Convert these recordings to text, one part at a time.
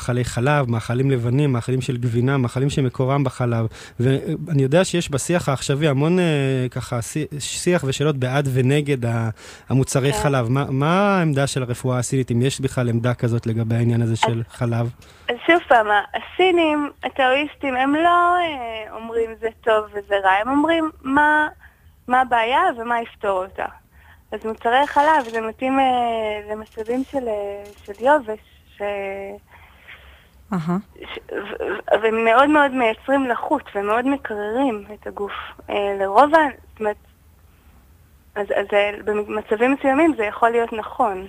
מאכלי חלב, מאכלים לבנים, מאכלים של גבינה, מאכלים שמקורם בחלב. ואני יודע שיש בשיח העכשווי המון ככה שיח ושאלות בעד ונגד המוצרי חלב. מה העמדה של הרפואה הסינית, אם יש בכלל עמדה כזאת לגבי העניין הזה של חלב? אז שוב פעם, הסינים, הטאואיסטים, הם לא אומרים זה טוב וזה רע, הם אומרים מה הבעיה ומה יפתור אותה. אז מוצרי חלב, זה מתאים למצבים של יובש, והם מאוד מאוד מייצרים לחות ומאוד מקררים את הגוף. לרוב, זאת אומרת, אז במצבים מסוימים זה יכול להיות נכון.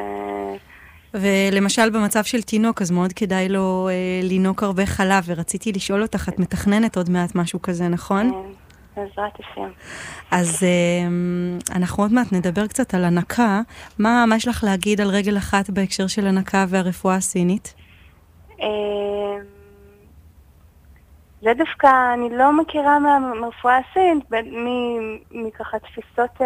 ולמשל במצב של תינוק, אז מאוד כדאי לו לינוק הרבה חלב, ורציתי לשאול אותך, את מתכננת עוד מעט משהו כזה, נכון? בעזרת השם. אז אנחנו עוד מעט נדבר קצת על הנקה. מה יש לך להגיד על רגל אחת בהקשר של הנקה והרפואה הסינית? זה דווקא אני לא מכירה מהרפואה הסינית, מככה תפיסות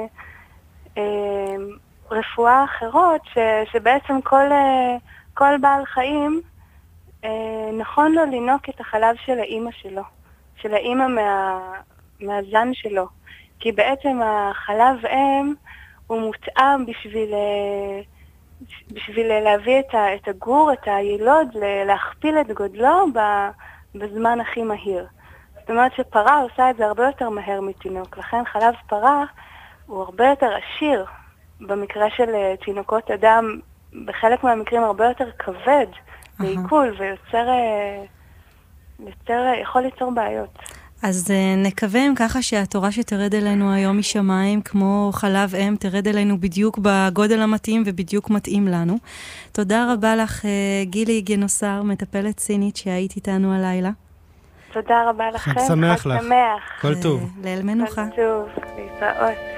רפואה אחרות, שבעצם כל בעל חיים נכון לו לינוק את החלב של האמא שלו, של האמא מהזן שלו. כי בעצם החלב אם הוא מותאם בשביל להביא את הגור, את הילוד, להכפיל את גודלו בזמן הכי מהיר. זאת אומרת שפרה עושה את זה הרבה יותר מהר מתינוק, לכן חלב פרה הוא הרבה יותר עשיר. במקרה של תינוקות אדם, בחלק מהמקרים הרבה יותר כבד בעיכול, יכול ליצור בעיות. אז נקווה ככה שהתורה שתרד אלינו היום משמיים, כמו חלב אם, תרד אלינו בדיוק בגודל המתאים ובדיוק מתאים לנו. תודה רבה לך, גילי גנוסר, מטפלת סינית שהיית איתנו הלילה. תודה רבה לכם. חג שמח לך. כל טוב. ליל מנוחה. כל טוב, להתראות.